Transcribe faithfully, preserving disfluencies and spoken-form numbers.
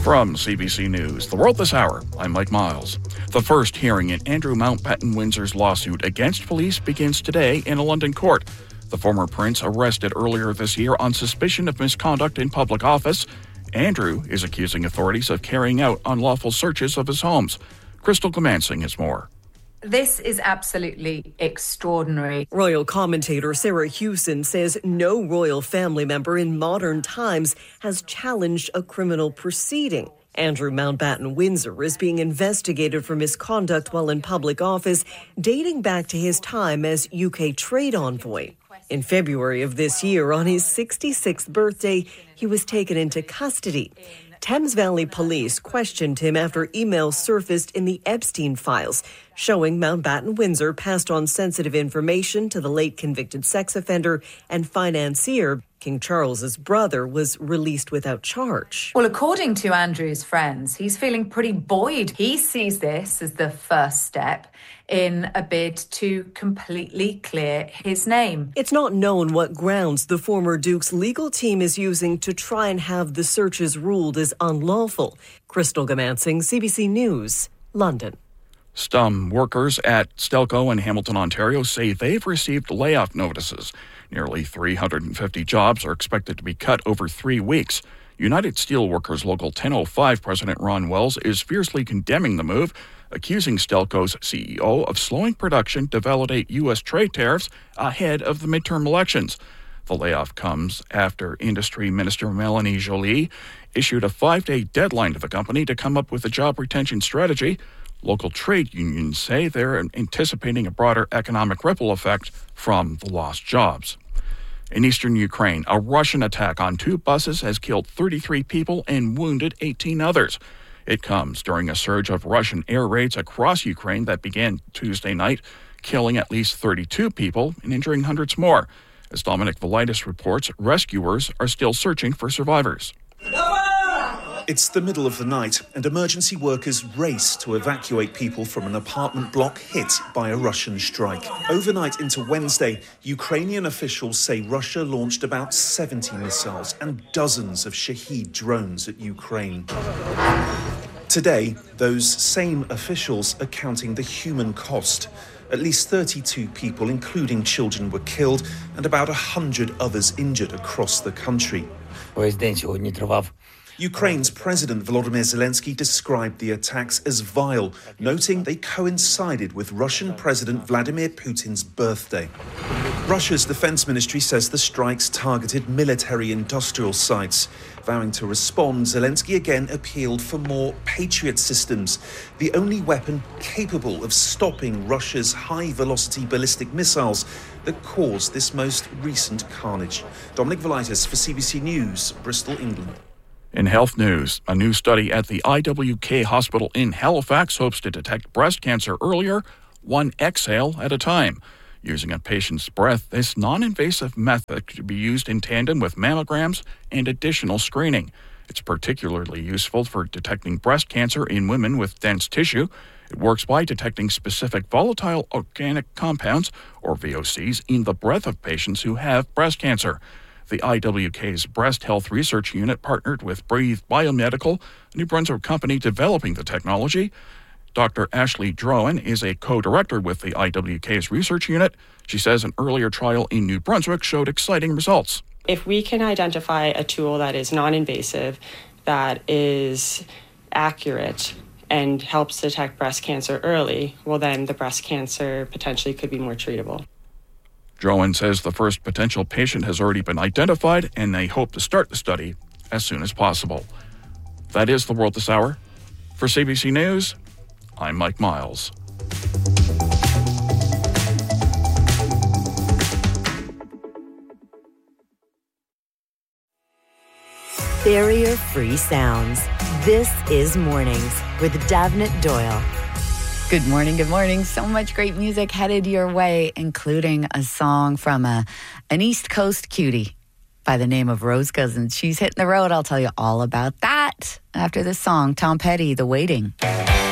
From C B C News, The World This Hour, I'm Mike Miles. The first hearing in Andrew Mountbatten Windsor's lawsuit against police begins today in a London court. The former prince, arrested earlier this year on suspicion of misconduct in public office. Andrew is accusing authorities of carrying out unlawful searches of his homes. Crystal Glamansing has more. This is absolutely extraordinary. Royal commentator Sarah Hewson says no royal family member in modern times has challenged a criminal proceeding. Andrew Mountbatten Windsor is being investigated for misconduct while in public office, dating back to his time as U K trade envoy. In February of this year, on his sixty-sixth birthday, he was taken into custody. Thames Valley Police questioned him after emails surfaced in the Epstein files, showing Mountbatten Windsor passed on sensitive information to the late convicted sex offender and financier. King Charles's brother was released without charge. Well, according to Andrew's friends, he's feeling pretty buoyed. He sees this as the first step in a bid to completely clear his name. It's not known what grounds the former Duke's legal team is using to try and have the searches ruled as unlawful. Crystal Glamansing, C B C News, London. Some workers at Stelco in Hamilton, Ontario say they've received layoff notices. Nearly three hundred fifty jobs are expected to be cut over three weeks. United Steelworkers Local ten oh five President Ron Wells is fiercely condemning the move, accusing Stelco's C E O of slowing production to validate U S trade tariffs ahead of the midterm elections. The layoff comes after Industry Minister Melanie Joly issued a five-day deadline to the company to come up with a job retention strategy. Local trade unions say they're anticipating a broader economic ripple effect from the lost jobs. In eastern Ukraine, a Russian attack on two buses has killed thirty-three people and wounded eighteen others. It comes during a surge of Russian air raids across Ukraine that began Tuesday night, killing at least thirty-two people and injuring hundreds more. As Dominic Velitis reports, rescuers are still searching for survivors. It's the middle of the night, and emergency workers race to evacuate people from an apartment block hit by a Russian strike. Overnight into Wednesday, Ukrainian officials say Russia launched about seventy missiles and dozens of Shahed drones at Ukraine. Today, those same officials are counting the human cost. At least thirty-two people, including children, were killed and about one hundred others injured across the country. Ukraine's President Volodymyr Zelensky described the attacks as vile, noting they coincided with Russian President Vladimir Putin's birthday. Russia's defense ministry says the strikes targeted military-industrial sites. Vowing to respond, Zelensky again appealed for more Patriot systems, the only weapon capable of stopping Russia's high-velocity ballistic missiles that caused this most recent carnage. Dominic Velitis for C B C News, Bristol, England. In health news, a new study at the I W K Hospital in Halifax hopes to detect breast cancer earlier, one exhale at a time. Using a patient's breath, this non-invasive method could be used in tandem with mammograms and additional screening. It's particularly useful for detecting breast cancer in women with dense tissue. It works by detecting specific volatile organic compounds, or V O Cs, in the breath of patients who have breast cancer. The I W K's Breast Health Research Unit partnered with Breathe Biomedical, a New Brunswick company developing the technology. Doctor Ashley Drowan is a co-director with the I W K's research unit. She says an earlier trial in New Brunswick showed exciting results. If we can identify a tool that is non-invasive, that is accurate, and helps detect breast cancer early, well then the breast cancer potentially could be more treatable. Drowan says the first potential patient has already been identified, and they hope to start the study as soon as possible. That is The World This Hour. For C B C News, I'm Mike Miles. Barrier-free sounds. This is Mornings with Davnit Doyle. Good morning, good morning. So much great music headed your way, including a song from a, an East Coast cutie by the name of Rose Cousins. She's hitting the road. I'll tell you all about that after this song. Tom Petty, The Waiting.